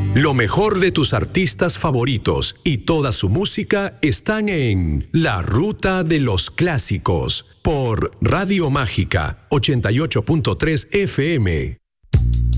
Lo mejor de tus artistas favoritos y toda su música están en La Ruta de los Clásicos por Radio Mágica 88.3 FM.